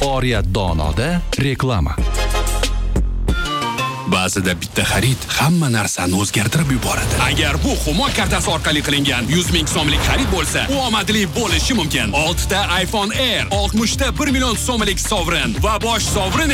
Oriyat Donoda reklama. Ba'zida bitta xarid hamma narsani o'zgartirib yuboradi. Agar bu Humo kartasi orqali qilingan 100 ming so'mlik xarid bo'lsa, u omadli bo'lishi mumkin. 6 ta iPhone Air, 60 ta 1 million so'mlik sovrin va bosh sovrin